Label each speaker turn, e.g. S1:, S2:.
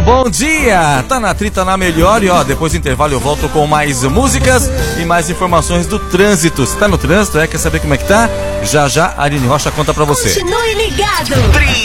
S1: bom dia! Tá na trita na melhor e depois do intervalo eu volto com mais músicas e mais informações do trânsito. Você tá no trânsito, quer saber como é que tá? Já a Aline Rocha conta pra você.
S2: Continue ligado!